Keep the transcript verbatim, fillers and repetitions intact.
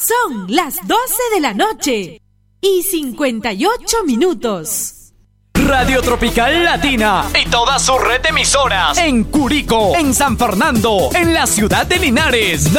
Son las doce de la noche y cincuenta y ocho minutos. Radio Tropical Latina y toda su red de emisoras en Curicó, en San Fernando, en la ciudad de Linares.